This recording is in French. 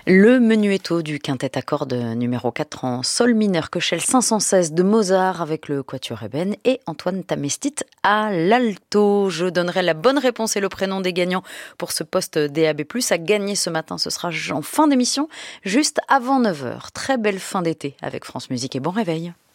Le menuetto du quintet à cordes numéro 4 en sol mineur Köchel 516 de Mozart avec le quatuor Eben et Antoine Tamestit à l'alto. Je donnerai la bonne réponse et le prénom des gagnants pour ce poste DAB+. À gagner ce matin, ce sera en fin d'émission, juste avant 9h. Très belle fin d'été avec France Musique et bon réveil.